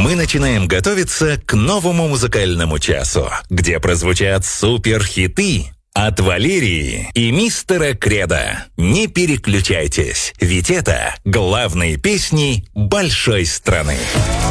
Мы начинаем готовиться к новому музыкальному часу, где прозвучат суперхиты от Валерии и мистера Кредо. Не переключайтесь, ведь это главные песни большой страны.